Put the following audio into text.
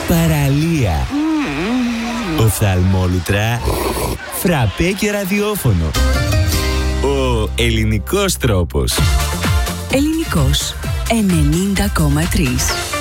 παραλία, οφθαλμόλουτρα, φραπέ και ραδιόφωνο. Ο ελληνικός τρόπος. Ελληνικός 90,3.